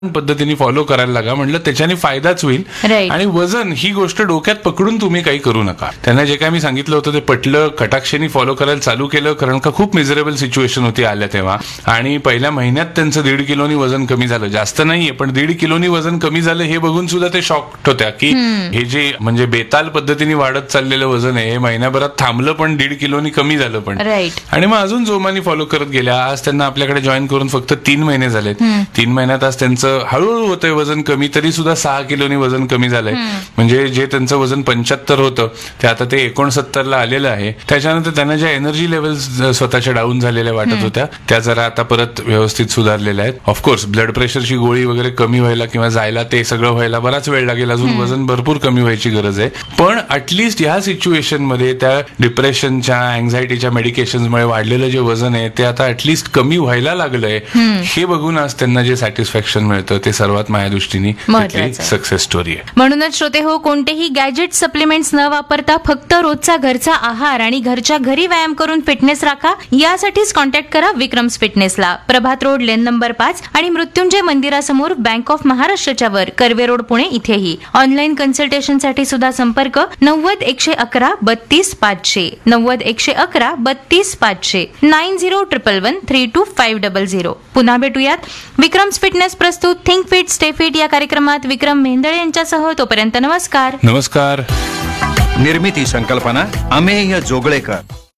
पद्धतीने फॉलो करायला लागा. म्हटलं त्याच्याने फायदाच होईल. आणि वजन ही गोष्ट डोक्यात पकडून तुम्ही काही करू नका. त्यांना जे काय मी सांगितलं होतं ते पटलं, कटाक्षाने फॉलो करायला चालू केलं, कारण का खूप मिझरेबल सिच्युएशन होती आल्या तेव्हा. आणि पहिल्या महिन्यात त्यांचं 1.5 किलोनी वजन कमी झालं. जास्त नाहीये पण 1.5 किलोनी वजन कमी झालं हे बघून सुद्धा ते शॉक्ड होत्या की हे जे म्हणजे बेताल पद्धतीने वाढत चाललेलं वजन आहे हे महिन्याभरात थांबलं पण 1.5 किलोनी कमी झालं पण. आणि मग अजून जोमाने फॉलो करत गेल्या. आज त्यांना आपल्याकडे जॉईन करून फक्त 3 महिने झालेत. 3 महिन्यात आज त्यांचं हळूहळू होतंय वजन कमी, तरी सुद्धा 6 किलोनी वजन कमी झालंय. म्हणजे जे त्यांचं वजन 75 होतं ते आता ते 69 ला आलेलं आहे. त्याच्यानंतर त्यांना ज्या एनर्जी लेवल्स स्वतःच्या डाऊन झालेल्या वाटत होत्या त्या जरा आता परत व्यवस्थित सुधारलेल्या आहेत. ऑफकोर्स ब्लड प्रेशरची गोळी वगैरे कमी व्हायला किंवा जायला ते सगळं व्हायला बराच वेळ लागेल. अजून वजन भरपूर कमी व्हायची गरज आहे. पण ऍटलिस्ट ह्या सिच्युएशन मध्ये त्या डिप्रेशनच्या अँझायटीच्या मेडिकेशनमुळे वाढलेलं जे वजन आहे ते आता ऍटलिस्ट कमी व्हायला लागलंय हे बघून आज त्यांना जे सॅटिस्फॅक्शन मिळतं ते सर्वात माझ्या दृष्टीने सक्सेस स्टोरी आहे. म्हणूनच श्रोते हो, कोणतेही गॅजेट सप्लिमेंट्स न वापरता फक्त रोजचा घरचा आहार आणि घरच्या घरी व्यायाम करून फिटनेस राखा. यासाठीच कॉन्टॅक्ट करा विक्रम्स फिटनेसला. प्रभात रोड, लेन नंबर 5 आणि मृत्युंजय मंदिरासमोर, बँक ऑफ महाराष्ट्राच्या वर, कर्वे रोड, पुणे इथेही. ऑनलाईन कन्सल्टेशनसाठी सुद्धा संपर्क 90-111-32-500 90-111-32-500 90-111-32-500. पुन्हा भेटूयात विक्रम्स फिटनेस प्रस्तुत थिंक फिट स्टे फिट या कार्यक्रमात विक्रम मेहंदळे यांच्यासह. तोपर्यंत नमस्कार. नमस्कार. निर्मिती संकल्पना अमेय जोगळेकर.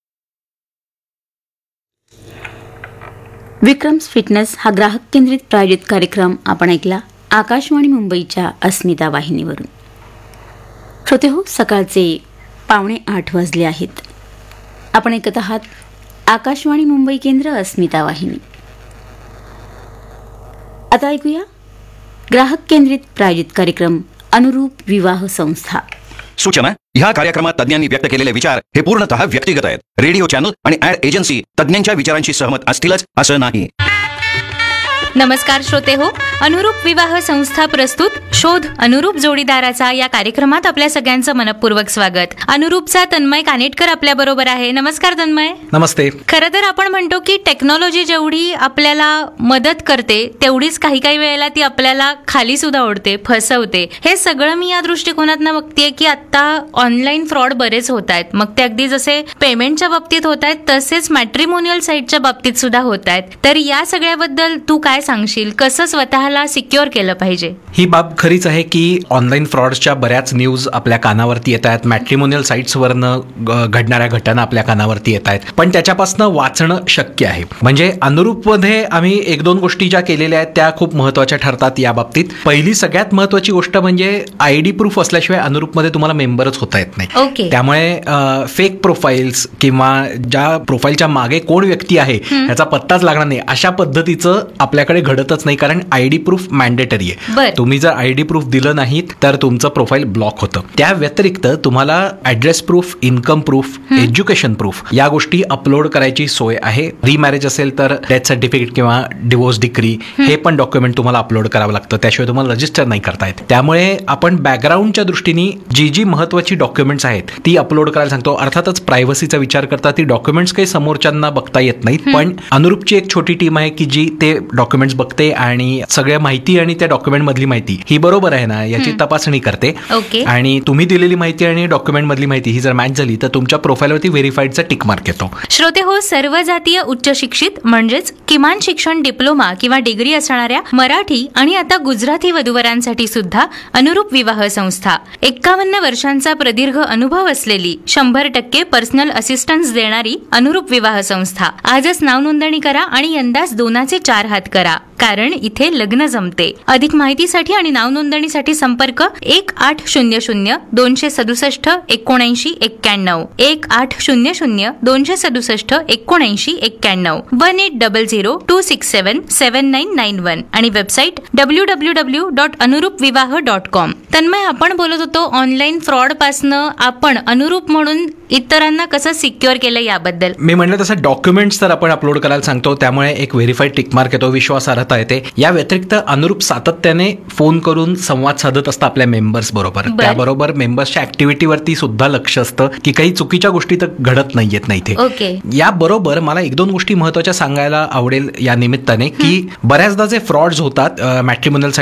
विक्रम्स फिटनेस हा ग्राहक केंद्रित प्रायोजित कार्यक्रम आपण ऐकला आकाशवाणी मुंबईच्या अस्मिता वाहिनीवरून. श्रोते हो, सकाळचे 7:45 वाजले आहेत. आपण ऐकत आहात आकाशवाणी मुंबई केंद्र अस्मिता वाहिनी. आता ऐकूया ग्राहक केंद्रित प्रायोजित कार्यक्रम अनुरूप विवाह संस्था. सूचना: ह्या कार्यक्रमात तज्ञांनी व्यक्त केलेले विचार हे पूर्णतः व्यक्तिगत आहेत. रेडिओ चॅनल आणि ऍड एजन्सी तज्ञांच्या विचारांशी सहमत असतीलच असं नाही. नमस्कार श्रोते हो, अनुरूप विवाह संस्था प्रस्तुत शोध अनुरूप जोडीदाराचा या कार्यक्रमात आपल्या सगळ्यांचं मनपूर्वक स्वागत. अनुरूपचा तन्मय कानेटकर आपल्या बरोबर आहे. नमस्कार तन्मय. नमस्ते. खरं तर आपण म्हणतो की टेक्नॉलॉजी जेवढी आपल्याला मदत करते तेवढीच काही काही वेळेला ती आपल्याला खाली सुद्धा ओढते, फसवते. हे सगळं मी या दृष्टिकोनातनं बघतेय की आता ऑनलाईन फ्रॉड बरेच होत आहेत. मग ते अगदी जसे पेमेंटच्या बाबतीत होत आहेत तसेच मॅट्रिमोनियल साईटच्या बाबतीत सुद्धा होत आहेत. तर या सगळ्याबद्दल तू काय सांगशील? कसं स्वतःला सिक्युअर केलं पाहिजे? ही बाब खरीच आहे की ऑनलाईन फ्रॉडच्या बऱ्याच न्यूज आपल्या कानावरती येत आहेत. मॅट्रिमोनियल साईट्सवरनं घडणाऱ्या घटना आपल्या कानावरती येत आहेत. पण त्याच्यापासून वाचणं शक्य आहे. म्हणजे अनुरूपमध्ये आम्ही 1-2 गोष्टी ज्या केलेल्या आहेत त्या खूप महत्त्वाच्या ठरतात या बाबतीत. पहिली सगळ्यात महत्त्वाची गोष्ट म्हणजे आयडी प्रूफ असल्याशिवाय अनुरूपमध्ये तुम्हाला मेंबरच होता येत नाही. त्यामुळे फेक प्रोफाईल्स किंवा ज्या प्रोफाईलच्या मागे कोण व्यक्ती आहे ह्याचा पत्ताच लागणार नाही अशा पद्धतीचं आपल्याकडे घडतच नाही, कारण आयडी प्रूफ मॅन्डेटरी आहे. तुम्ही जर आयडी प्रूफ दिलं नाहीत तर तुमचं प्रोफाईल ब्लॉक होतं. त्या व्यतिरिक्त तुम्हाला address proof, income proof, education proof या गोष्टी अपलोड करायची सोय आहे. रिमॅरेज असेल तर डेथ सर्टिफिकेट किंवा डिवोर्स डिग्री हे पण डॉक्युमेंट तुम्हाला अपलोड करावं लागतं. त्याशिवाय तुम्हाला रजिस्टर नाही करता येत. त्यामुळे आपण बॅकग्राऊंडच्या दृष्टीने जी महत्वाची डॉक्युमेंट्स आहेत ती अपलोड करायला सांगतो. अर्थातच प्रायव्हसीचा विचार करता ती डॉक्युमेंट्स काही समोरच्यांना बघता येत नाहीत. पण अनुरूपची एक छोटी टीम आहे की जी ते डॉक्युमेंट्स बघते आणि सगळ्या माहिती आणि त्या डॉक्युमेंट मधली माहिती ही बरोबर आहे ना याची तपासणी करते. आणि तुम्ही दिलेली माहिती आणि डॉक्युमेंट मधली माहिती ही जर मॅच झाली तर तुमच्या प्रोफाईलवरती व्हेरीफाईडचा टिक मार्क येतो. श्रोते हो, सर्व जातीय उच्च शिक्षित म्हणजेच किमान शिक्षण डिप्लोमा किंवा डिग्री असणाऱ्या मराठी आणि आता गुजराती वधूवरांसाठी सुद्धा अनुरूप विवाह संस्था. 51 वर्षांचा प्रदीर्घ अनुभव असलेली 100% पर्सनल असिस्टन्स देणारी अनुरूप विवाह संस्था. आजच नाव नोंदणी करा आणि यंदाच 2चे 4 हात करा, कारण इथे लग्न जमते. अधिक माहितीसाठी आणि नाव नोंदणीसाठी संपर्क 1800-267-7991 1800-267-7991 1800-267-7991 आणि वेबसाईट www.anurupvivaha.com. तन्मय, आपण बोलत होतो ऑनलाईन फ्रॉड पासनं आपण अनुरूप म्हणून इतरांना कसं सिक्युअर केलं याबद्दल. मी म्हटलं तसं डॉक्युमेंट्स तर आपण अपलोड करायला सांगतो. त्यामुळे एक व्हेरीफाईड टिकमार्क येतो, विश्वासार्हता करता येते. या व्यतिरिक्त अनुरूप सातत्याने फोन करून संवाद साधत असतं आपल्या मेंबर्स बरोबर. त्याबरोबर मेंबर्सच्या ऍक्टिव्हिटीवरती सुद्धा लक्ष असतं की काही चुकीच्या गोष्टी तर घडत नाहीयेत ना इथे. याबरोबर मला एक दोन गोष्टी महत्वाच्या सांगायला आवडेल या निमित्ताने की बऱ्याचदा जे फ्रॉड्स होतात मॅट्रिमोनियल